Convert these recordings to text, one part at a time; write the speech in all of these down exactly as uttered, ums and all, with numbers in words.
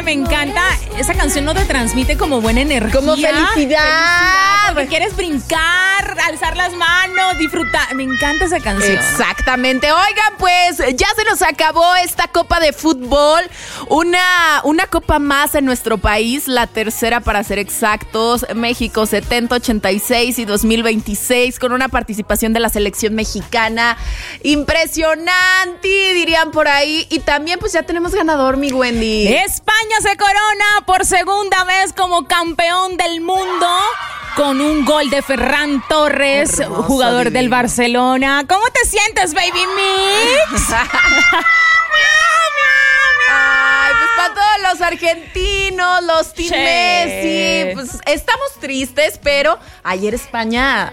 me encanta. Esa canción no te transmite como buena energía. Como felicidad. felicidad porque quieres brincar, alzar las manos, disfrutar. Me encanta esa canción. Exactamente. Oigan, pues ya se nos acabó esta Copa de Fútbol. Una, una copa más en nuestro país, la tercera para ser exactos. México setenta, ochenta y seis y dos mil veintiséis, con una participación de la selección mexicana impresionante, dirían por ahí. Y también pues ya tenemos ganador, mi Wendy. España se corona por segunda vez como campeón del mundo con un gol de Ferran Torres, hermoso, jugador divino. del Barcelona. ¿Cómo te sientes, baby mix? Ay, pues para todos los argentinos, los Team Messi, pues estamos tristes, pero ayer España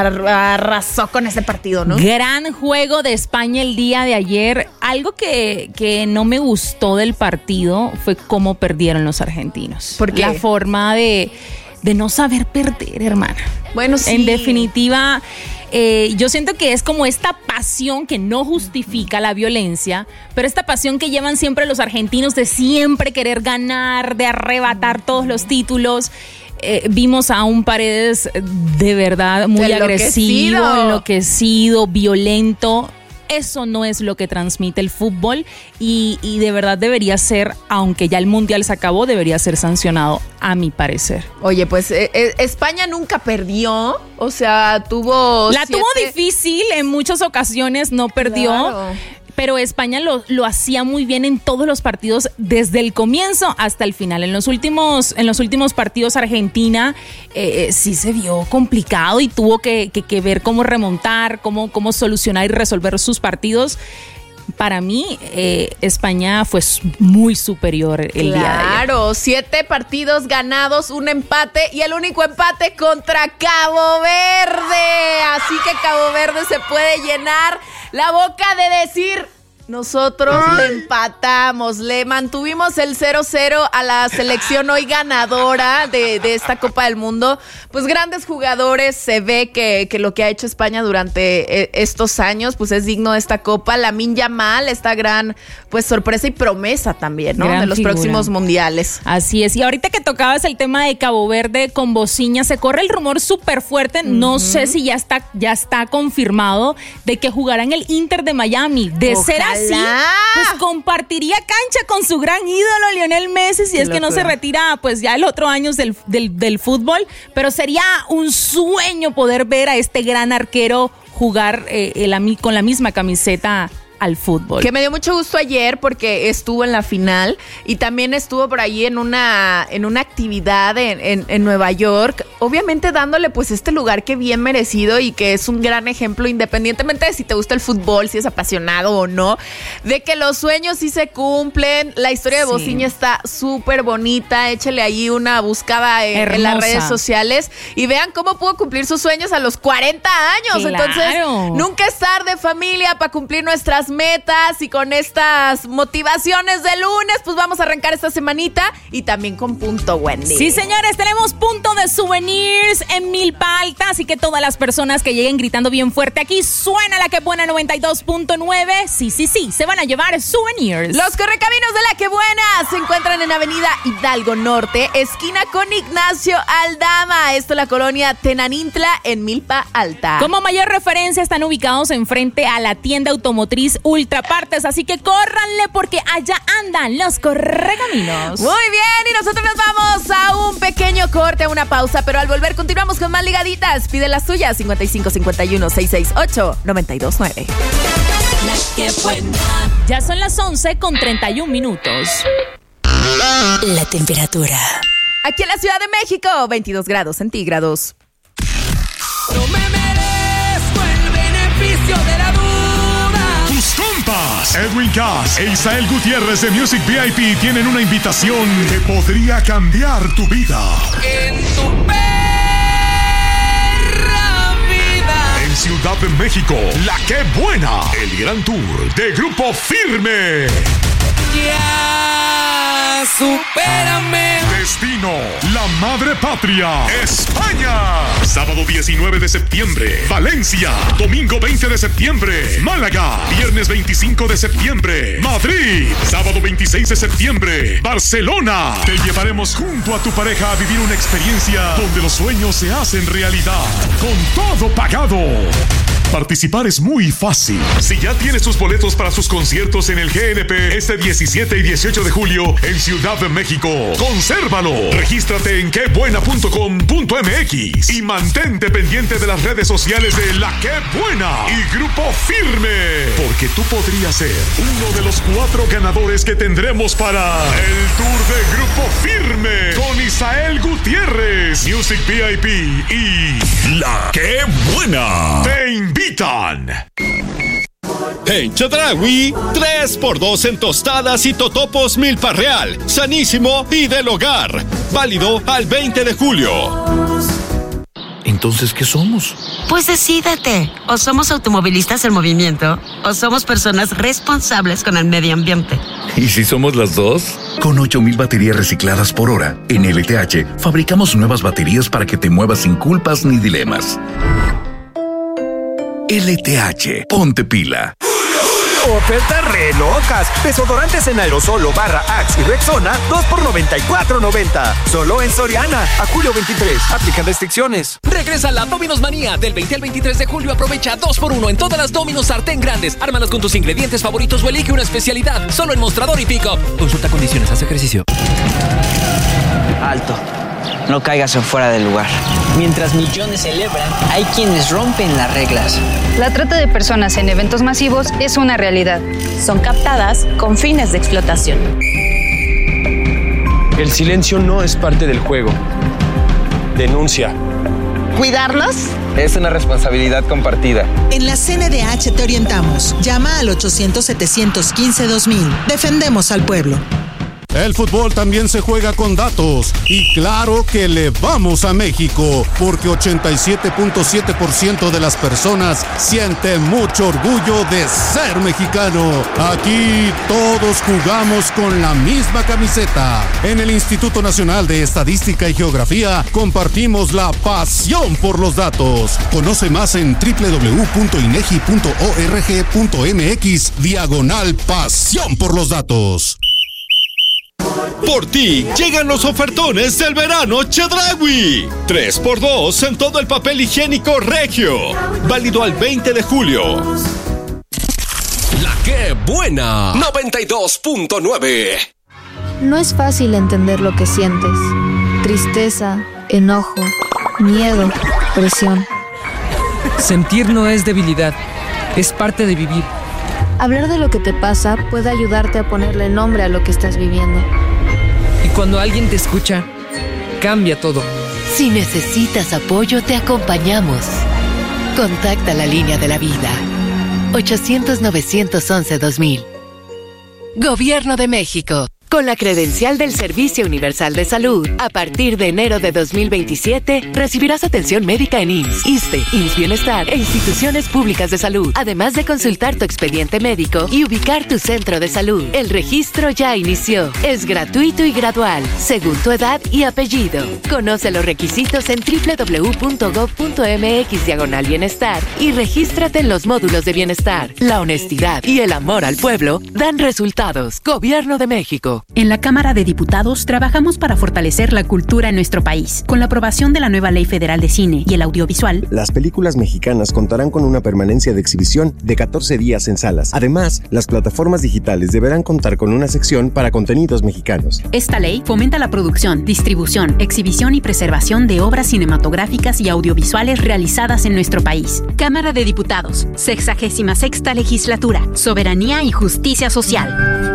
arrasó con ese partido, ¿no? Gran juego de España el día de ayer. Algo que, que no me gustó del partido fue cómo perdieron los argentinos. ¿Por qué? La forma de, de no saber perder, hermana. Bueno, sí. En definitiva... Eh, yo siento que es como esta pasión que no justifica la violencia, pero esta pasión que llevan siempre los argentinos de siempre querer ganar, de arrebatar todos los títulos. Eh, vimos a un Paredes de verdad muy agresivo, enloquecido, violento. Eso no es lo que transmite el fútbol y, y de verdad debería ser, aunque ya el Mundial se acabó, debería ser sancionado, a mi parecer. Oye, pues eh, eh, España nunca perdió, o sea, tuvo... La siete... tuvo difícil, en muchas ocasiones no perdió. Claro. Pero España lo, lo hacía muy bien en todos los partidos, desde el comienzo hasta el final. En los últimos, en los últimos partidos Argentina eh, sí se vio complicado y tuvo que, que, que ver cómo remontar, cómo, cómo solucionar y resolver sus partidos. Para mí, eh, España fue muy superior el claro, día de ayer. Claro, siete partidos ganados, un empate y el único empate contra Cabo Verde. Así que Cabo Verde se puede llenar la boca de decir... Nosotros le empatamos, le mantuvimos el cero cero a la selección hoy ganadora de, de esta Copa del Mundo. Pues grandes jugadores, se ve que, que lo que ha hecho España durante estos años pues es digno de esta Copa. Lamine Yamal, esta gran pues sorpresa y promesa también, ¿no? Gran de los figura. próximos mundiales. Así es, y ahorita que tocabas el tema de Cabo Verde con Bociña, se corre el rumor súper fuerte, uh-huh. no sé si ya está, ya está confirmado, de que jugará en el Inter de Miami. De Ojalá. ser así, pues compartiría cancha con su gran ídolo Lionel Messi, si Qué es que locura. no se retira pues ya el otro año del, del, del fútbol, pero sería un sueño poder ver a este gran arquero jugar eh, el, con la misma camiseta al fútbol. Que me dio mucho gusto ayer porque estuvo en la final y también estuvo por ahí en una, en una actividad en, en, en Nueva York, obviamente dándole pues este lugar que bien merecido y que es un gran ejemplo, independientemente de si te gusta el fútbol, si es apasionado o no, de que los sueños sí se cumplen. La historia de sí. Bociña está súper bonita, échale ahí una buscada en, en las redes sociales y vean cómo pudo cumplir sus sueños a los cuarenta años. Claro. Entonces, nunca es tarde, familia, para cumplir nuestras metas, y con estas motivaciones de lunes pues vamos a arrancar esta semanita y también con punto Wendy. Sí, señores, tenemos punto de souvenirs en Milpa Alta, así que todas las personas que lleguen gritando bien fuerte aquí suena la que buena noventa y dos punto nueve. Sí, sí, sí, se van a llevar souvenirs. Los correcaminos de la que buena se encuentran en Avenida Hidalgo Norte, esquina con Ignacio Aldama, esto es la colonia Tenanintla en Milpa Alta. Como mayor referencia están ubicados enfrente a la tienda automotriz Ultrapartes, así que córranle porque allá andan los correcaminos. Muy bien, y nosotros nos vamos a un pequeño corte, a una pausa, pero al volver continuamos con más ligaditas. Pide las tuyas, cincuenta y cinco, cincuenta y uno, seiscientos sesenta y ocho, noventa y dos nueve. Ya son las once con treinta y un minutos. La temperatura. Aquí en la Ciudad de México, veintidós grados centígrados. No me merezco el beneficio de la duda. Tus compas, Edwin Cass e Isael Gutiérrez de Music V I P tienen una invitación que podría cambiar tu vida. En tu perra vida. En Ciudad de México, La Que Buena, el gran tour de Grupo Firme. Ya, supérame. Destino, la madre patria, España. Sábado diecinueve de septiembre, Valencia. Domingo veinte de septiembre, Málaga. Viernes veinticinco de septiembre, Madrid. Sábado veintiséis de septiembre, Barcelona. Te llevaremos junto a tu pareja a vivir una experiencia donde los sueños se hacen realidad. Con todo pagado. Participar es muy fácil. Si ya tienes tus boletos para sus conciertos en el G N P este diecisiete y dieciocho de julio en Ciudad de México, consérvalo. Regístrate en qué buena punto com punto m x y mantente pendiente de las redes sociales de La Qué Buena y Grupo Firme, porque tú podrías ser uno de los cuatro ganadores que tendremos para el Tour de Grupo Firme con Isael Gutiérrez, Music V I P y La Qué Buena. Te invitan. En Chedraui, tres por dos en tostadas y totopos Milpa Real, sanísimo y del hogar. Válido al veinte de julio. Entonces, ¿qué somos? Pues decídete. O somos automovilistas en movimiento, o somos personas responsables con el medio ambiente. ¿Y si somos las dos? Con ocho mil baterías recicladas por hora, en L T H fabricamos nuevas baterías para que te muevas sin culpas ni dilemas. L T H, ponte pila. Ofertas re locas. Desodorantes en aerosol o barra Axe y Rexona, dos por noventa y cuatro noventa. Solo en Soriana. A julio veintitrés. Aplican restricciones. Regresa la Domino's Manía. Del veinte al veintitrés de julio aprovecha dos por uno en todas las Domino's sartén grandes. Ármalas con tus ingredientes favoritos o elige una especialidad. Solo en Mostrador y Pick-up. Consulta condiciones, haz ejercicio. Alto. No caigas en fuera del lugar. Mientras millones celebran, hay quienes rompen las reglas. La trata de personas en eventos masivos es una realidad. Son captadas con fines de explotación. El silencio no es parte del juego. Denuncia. ¿Cuidarnos? Es una responsabilidad compartida. En la C N D H te orientamos. Llama al ochocientos, setecientos quince, dos mil. Defendemos al pueblo. El fútbol también se juega con datos y claro que le vamos a México porque ochenta y siete punto siete por ciento de las personas sienten mucho orgullo de ser mexicano. Aquí todos jugamos con la misma camiseta. En el Instituto Nacional de Estadística y Geografía compartimos la pasión por los datos. Conoce más en doble u doble u doble u punto inegi punto org punto m x diagonal pasión por los datos. Por ti, llegan los ofertones del verano Chedraui. tres por dos en todo el papel higiénico Regio. Válido al veinte de julio. La Qué Buena. noventa y dos punto nueve. No es fácil entender lo que sientes. Tristeza, enojo, miedo, presión. Sentir no es debilidad, es parte de vivir. Hablar de lo que te pasa puede ayudarte a ponerle nombre a lo que estás viviendo. Y cuando alguien te escucha, cambia todo. Si necesitas apoyo, te acompañamos. Contacta la línea de la vida. ochocientos, novecientos once, dos mil. Gobierno de México. Con la credencial del Servicio Universal de Salud, a partir de enero de dos mil veintisiete, recibirás atención médica en I M S S, ISSSTE, I M S S Bienestar e instituciones públicas de salud, además de consultar tu expediente médico y ubicar tu centro de salud. El registro ya inició. Es gratuito y gradual, según tu edad y apellido. Conoce los requisitos en doble u doble u doble u punto gob punto m x diagonal bienestar y regístrate en los módulos de bienestar. La honestidad y el amor al pueblo dan resultados. Gobierno de México. En la Cámara de Diputados trabajamos para fortalecer la cultura en nuestro país. Con la aprobación de la nueva Ley Federal de Cine y el Audiovisual, las películas mexicanas contarán con una permanencia de exhibición de catorce días en salas. Además, las plataformas digitales deberán contar con una sección para contenidos mexicanos. Esta ley fomenta la producción, distribución, exhibición y preservación de obras cinematográficas y audiovisuales realizadas en nuestro país. Cámara de Diputados, sexagésima sexta legislatura, soberanía y justicia social.